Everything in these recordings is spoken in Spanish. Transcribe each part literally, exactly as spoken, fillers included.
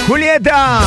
Julieta.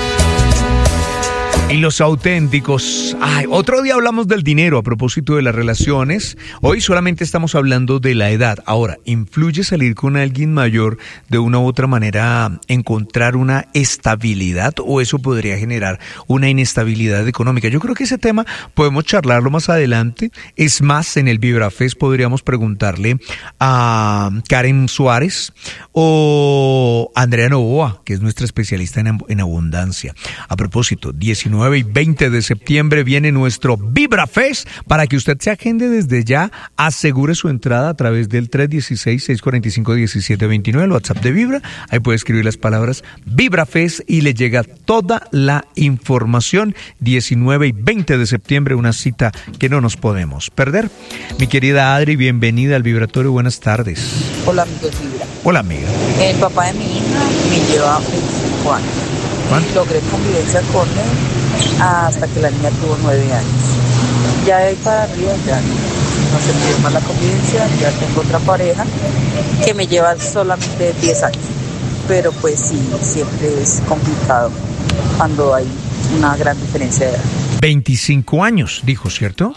Y los auténticos. Ay, otro día hablamos del dinero a propósito de las relaciones. Hoy solamente estamos hablando de la edad. Ahora, ¿influye salir con alguien mayor de una u otra manera encontrar una estabilidad o eso podría generar una inestabilidad económica? Yo creo que ese tema podemos charlarlo más adelante. Es más, en el VibraFest podríamos preguntarle a Karen Suárez o Andrea Novoa, que es nuestra especialista en, en abundancia. A propósito, diecinueve y veinte de septiembre viene nuestro VibraFest para que usted se agende desde ya, asegure su entrada a través del tres uno seis, seis cuatro cinco, uno siete dos nueve, el WhatsApp de Vibra. Ahí puede escribir las palabras VibraFest y le llega toda la información. diecinueve y veinte de septiembre, una cita que no nos podemos perder. Mi querida Adri, bienvenida al Vibratorio, buenas tardes. Hola, amigos Vibra. Hola, amiga. El papá de mi hija me lleva veinticinco años. ¿Cuánto? Logré convivencia con él hasta que la niña tuvo nueve años. Ya de ahí para arriba ya no se me dio más la convivencia, ya tengo otra pareja que me lleva solamente diez años. Pero pues sí, siempre es complicado cuando hay una gran diferencia de edad. veinticinco años, dijo, ¿cierto?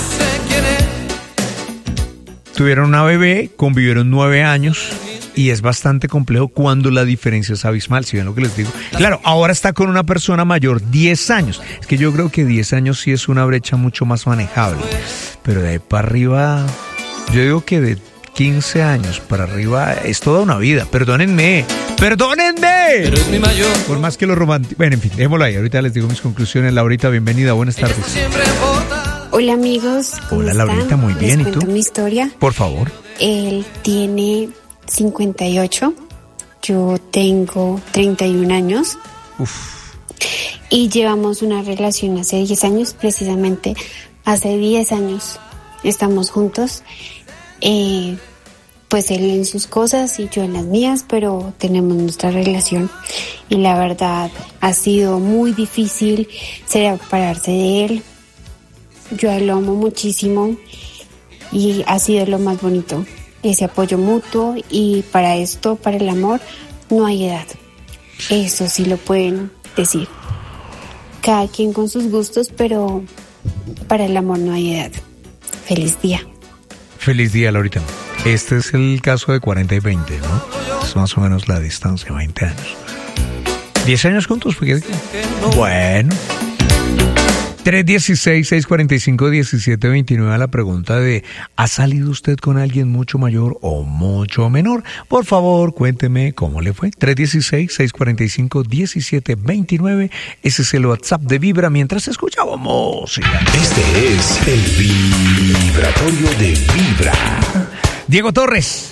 Tuvieron una bebé, convivieron nueve años. Y es bastante complejo cuando la diferencia es abismal, si ven lo que les digo. Claro, ahora está con una persona mayor, diez años. Es que yo creo que diez años sí es una brecha mucho más manejable. Pero de ahí para arriba, yo digo que de quince años para arriba es toda una vida. Perdónenme, perdónenme. Pero es mi mayor. Por más que lo romántico. Bueno, en fin, démoslo ahí. Ahorita les digo mis conclusiones. Laurita, bienvenida, buenas tardes. Hola amigos, ¿cómo Hola están? Laurita, muy bien. Les ¿Y tú? cuento mi historia. Por favor. Él tiene cincuenta y ocho, yo tengo treinta y un años. Uf. Y llevamos una relación hace diez años, precisamente hace diez años estamos juntos. Eh, pues él en sus cosas y yo en las mías, pero tenemos nuestra relación y la verdad ha sido muy difícil separarse de él. Yo a él lo amo muchísimo y ha sido lo más bonito. Ese apoyo mutuo, y para esto, para el amor, no hay edad. Eso sí lo pueden decir. Cada quien con sus gustos, pero para el amor no hay edad. Feliz día. Feliz día, Laurita. Este es el caso de cuarenta y veinte, ¿no? Es más o menos la distancia, veinte años. diez años juntos, porque... Bueno... tres uno seis, seis cuatro cinco, uno siete dos nueve a la pregunta de ¿ha salido usted con alguien mucho mayor o mucho menor? Por favor, cuénteme cómo le fue. tres uno seis, seis cuatro cinco, uno siete dos nueve. Ese es el WhatsApp de Vibra mientras escuchamos música. Este es el Vibratorio de Vibra. Diego Torres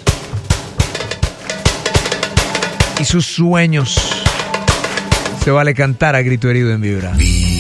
y sus sueños. Se vale cantar a grito herido en Vibra. Vibra.